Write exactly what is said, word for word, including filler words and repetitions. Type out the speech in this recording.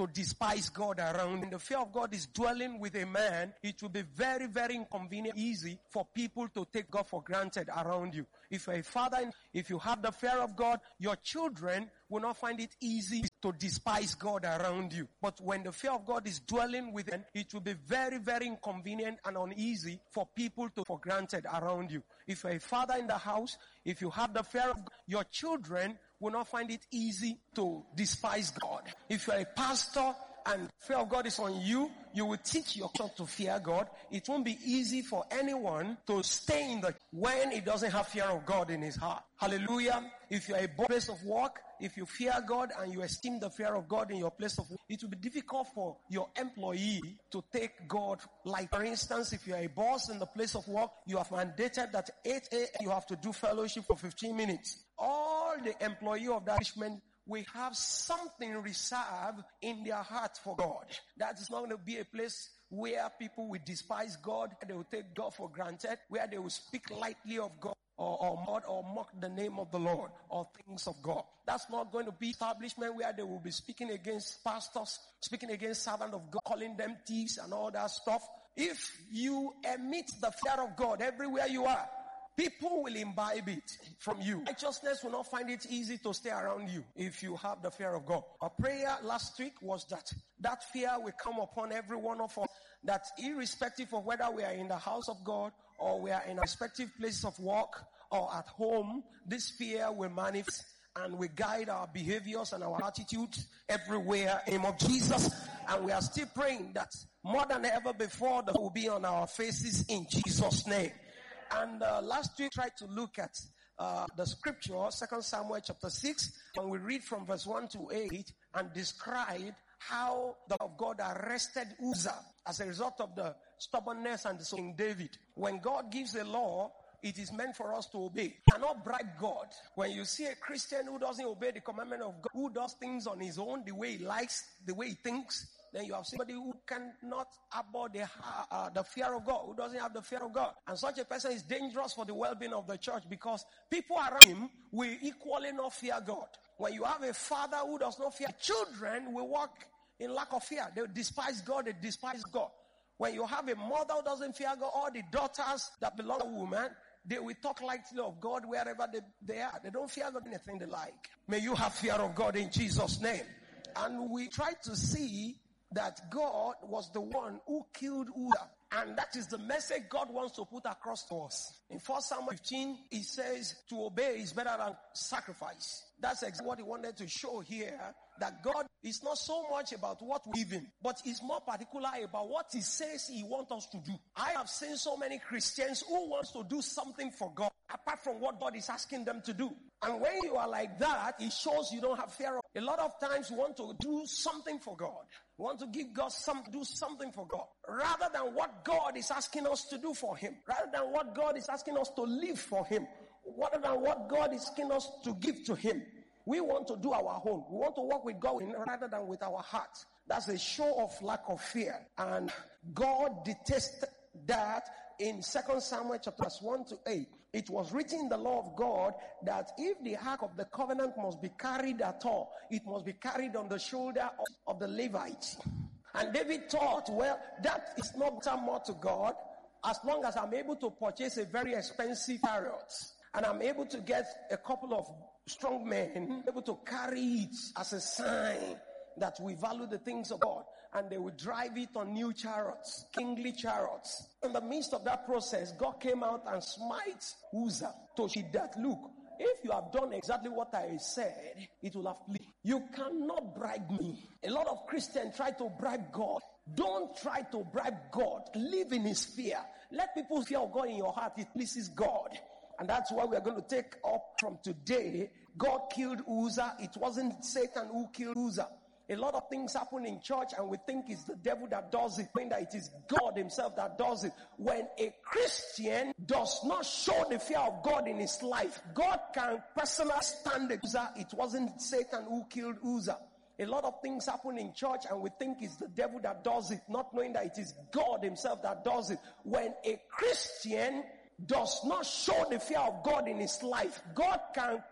to despise God around. When the fear of God is dwelling with a man, it will be very, very inconvenient, easy for people to take God for granted around you. If you're a father, if you have the fear of God, your children will not find it easy to despise God around you. But when the fear of God is dwelling within, it will be very, very inconvenient and uneasy for people to for granted around you. If you're a father in the house, if you have the fear of God, your children will not find it easy to despise God. If you're a pastor and fear of God is on you, you will teach your child to fear God. It won't be easy for anyone to stay in the when he doesn't have fear of God in his heart. Hallelujah. If you're a place of work, if you fear God and you esteem the fear of God in your place of work, it will be difficult for your employee to take God. Like, for instance, if you're a boss in the place of work, you have mandated that eight a.m. you have to do fellowship for fifteen minutes. All the employee of that establishment we have something reserved in their heart for God. That is not going to be a place where people will despise God, they will take God for granted, where they will speak lightly of God or, or, mock, or mock the name of the Lord or things of God. That's not going to be establishment where they will be speaking against pastors, speaking against servants of God, calling them thieves and all that stuff. If you emit the fear of God everywhere you are, people will imbibe it from you. Righteousness will not find it easy to stay around you if you have the fear of God. Our prayer last week was that that fear will come upon every one of us, that irrespective of whether we are in the house of God or we are in a respective places of work or at home, this fear will manifest and will guide our behaviors and our attitudes everywhere in the name of Jesus. And we are still praying that more than ever before, that will be on our faces in Jesus' name. And uh, last week, tried to look at uh, the scripture, Second Samuel chapter six, and we read from verse one to eight and describe how the of God arrested Uzzah as a result of the stubbornness and disobeying David. When God gives a law, it is meant for us to obey. You cannot bribe God. When you see a Christian who doesn't obey the commandment of God, who does things on his own, the way he likes, the way he thinks, then you have somebody who cannot abhor the, uh, the fear of God, who doesn't have the fear of God. And such a person is dangerous for the well-being of the church, because people around him will equally not fear God. When you have a father who does not fear, children will walk in lack of fear. They despise God, they despise God. When you have a mother who doesn't fear God, all the daughters that belong to a woman, they will talk lightly of God wherever they, they are. They don't fear God anything they like. May you have fear of God in Jesus' name. And we try to see that God was the one who killed Uzzah. And that is the message God wants to put across to us. In First Samuel fifteen, he says to obey is better than sacrifice. That's exactly what he wanted to show here, that God is not so much about what we live in, but is more particular about what he says he wants us to do. I have seen so many Christians who want to do something for God, apart from what God is asking them to do. And when you are like that, it shows you don't have fear of. A lot of times we want to do something for God. We want to give God some, do something for God, rather than what God is asking us to do for him, rather than what God is asking us to live for him, rather than what God is asking us to give to him. We want to do our own. We want to work with God rather than with our heart. That's a show of lack of fear. And God detested that in Second Samuel chapter one to eight. It was written in the law of God that if the ark of the covenant must be carried at all, it must be carried on the shoulder of, of the Levites. And David thought, well, that is not more to God as long as I'm able to purchase a very expensive chariot. And I'm able to get a couple of strong men, able to carry it as a sign that we value the things of God. And they would drive it on new chariots, kingly chariots. In the midst of that process, God came out and smite Uzzah to see that, look, if you have done exactly what I said, it will have pleased. You cannot bribe me. A lot of Christians try to bribe God. Don't try to bribe God. Live in his fear. Let people fear of God in your heart. It pleases God. And that's why we are going to take up from today. God killed Uzzah. It wasn't Satan who killed Uzzah. A lot of things happen in church and we think it's the devil that does it, when that it is God himself that does it. When a Christian does not show the fear of God in his life, God can personally stand it. It wasn't Satan who killed Uzzah. A lot of things happen in church and we think it's the devil that does it, not knowing that it is God himself that does it. When a Christian does not show the fear of God in his life, God can